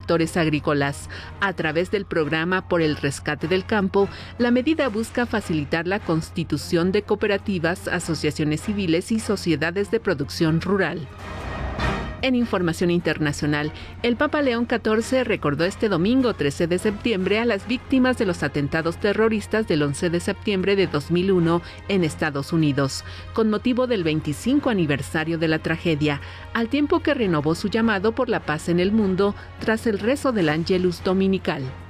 sectores agrícolas. A través del programa por el rescate del campo, la medida busca facilitar la constitución de cooperativas, asociaciones civiles y sociedades de producción rural. En información internacional, el Papa León XIV recordó este domingo 13 de septiembre a las víctimas de los atentados terroristas del 11 de septiembre de 2001 en Estados Unidos, con motivo del 25 aniversario de la tragedia, al tiempo que renovó su llamado por la paz en el mundo tras el rezo del Ángelus dominical.